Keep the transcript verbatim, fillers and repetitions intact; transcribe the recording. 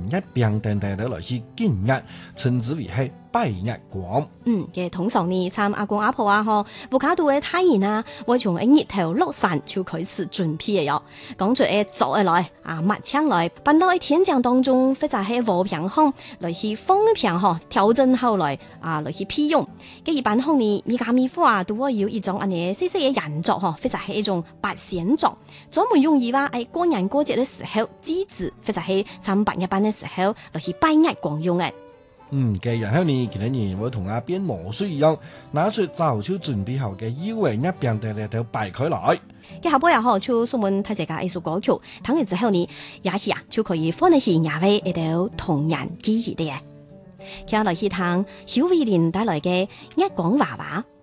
一邊等等的來去敬日，稱之為係拜日光。 嗯，嘅通常呢，參阿公阿婆啊，嗬，烏卡度嘅太人啊，會從日頭落山就開始準備嘅喲。講住誒做誒來啊，抹槍來，搬到喺天井當中，或者係和平巷，類似風平嗬，調整後來啊，類似披用。嘅一般巷呢，米家米夫啊，都會有一種安尼細細嘅人作嗬，或者係一種八仙作，專門用於話喺過年過節嘅時候祭祀，或者係參拜日班嘅時候，類似拜日光用嘅。 嗯，嘅然後呢，其他人會同阿變魔術一樣，拿出早就準備好嘅腰圍一邊的咧都擺開來。 嘅下半日嗬，就送門睇這個藝術歌曲，聽完之後呢，也是啊，就可以放喺是牙位一道童年記憶的嘅。接下來去聽小慧玲帶來嘅《日光娃娃》。